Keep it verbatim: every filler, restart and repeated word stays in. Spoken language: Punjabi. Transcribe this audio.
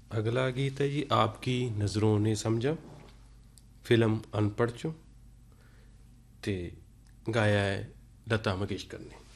ਅਗਲਾ ਗੀਤ ਹੈ ਜੀ ਆਪਕੀ ਨਜ਼ਰੋਂ ਨੇ ਸਮਝਾ, ਫਿਲਮ ਅਨਪੜ੍ਹ ਚੋਂ, ਤੇ ਗਾਇਆ ਹੈ ਲਤਾ ਮੰਗੇਸ਼ਕਰ ਨੇ।